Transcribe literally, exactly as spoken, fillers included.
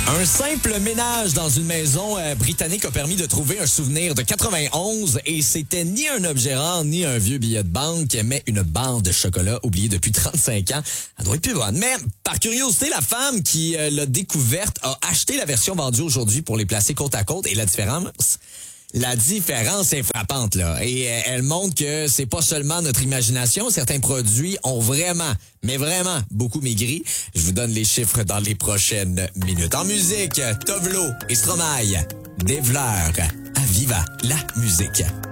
Un simple ménage dans une maison euh, britannique a permis de trouver un souvenir de quatre-vingt-onze et c'était ni un objet rare ni un vieux billet de banque, mais une barre de chocolat oubliée depuis trente-cinq ans. Elle doit être plus bonne. Mais par curiosité, la femme qui euh, l'a découverte a acheté la version vendue aujourd'hui pour les placer côte à côte et la différence... La différence est frappante, là. Et euh, elle montre que c'est pas seulement notre imagination. Certains produits ont vraiment, mais vraiment beaucoup maigri. Je vous donne les chiffres dans les prochaines minutes. En musique, Tovlo et Stromae, Des Fleurs, à Viva la musique.